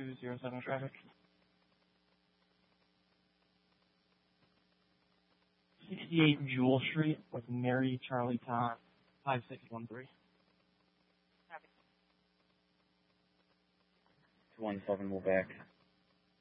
207 traffic. 68 Jewel Street with Mary Charlie Tom, 5613. 217, move back.